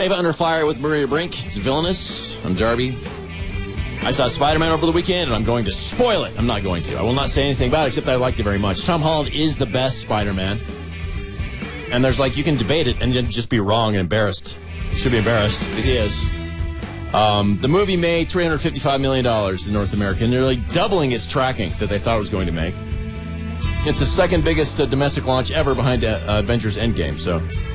Ava Under Fire with Maria Brink. It's villainous. I'm Darby. I saw Spider-Man over the weekend, and I'm going to spoil it. I'm not going to. I will not say anything about it, except that I liked it very much. Tom Holland is the best Spider-Man. And there's you can debate it and just be wrong and embarrassed. You should be embarrassed, because he is. The movie made $355 million in North America, nearly doubling its tracking that they thought it was going to make. It's the second biggest domestic launch ever behind Avengers Endgame, so